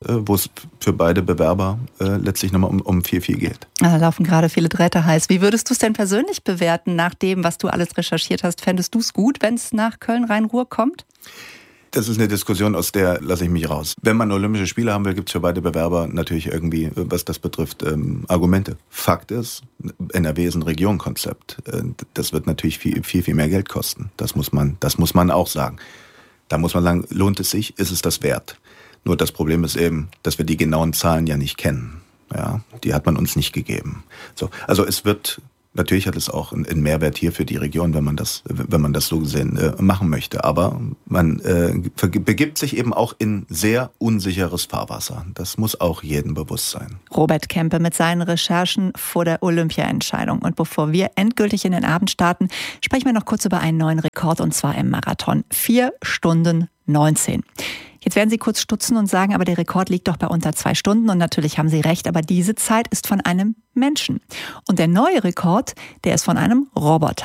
wo es für beide Bewerber letztlich nochmal um viel geht. Da laufen gerade viele Drähte heiß. Wie würdest du es denn persönlich bewerten, nach dem, was du alles recherchiert hast? Fändest du es gut, wenn es nach Köln-Rhein-Ruhr kommt? Das ist eine Diskussion, aus der lasse ich mich raus. Wenn man Olympische Spiele haben will, gibt es für beide Bewerber natürlich irgendwie, was das betrifft, Argumente. Fakt ist, NRW ist ein Regionenkonzept. Das wird natürlich viel mehr Geld kosten. Das muss man auch sagen. Da muss man sagen, lohnt es sich, ist es das wert? Nur das Problem ist eben, dass wir die genauen Zahlen ja nicht kennen. Ja, die hat man uns nicht gegeben. So, also natürlich hat es auch einen Mehrwert hier für die Region, wenn man das so gesehen machen möchte. Aber man begibt sich eben auch in sehr unsicheres Fahrwasser. Das muss auch jedem bewusst sein. Robert Kempe mit seinen Recherchen vor der Olympia-Entscheidung. Und bevor wir endgültig in den Abend starten, sprechen wir noch kurz über einen neuen Rekord, und zwar im Marathon. 4 Stunden 19. Jetzt werden Sie kurz stutzen und sagen, aber der Rekord liegt doch bei unter 2 Stunden. Und natürlich haben Sie recht, aber diese Zeit ist von einem Menschen. Und der neue Rekord, der ist von einem Roboter.